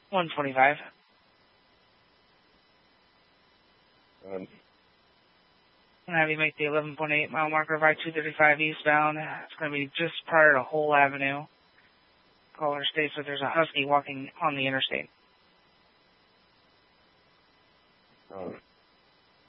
125. Um, And have you make the 11.8 mile marker of I-235 eastbound. It's going to be just prior to Hole Avenue. Caller states that there's a husky walking on the interstate.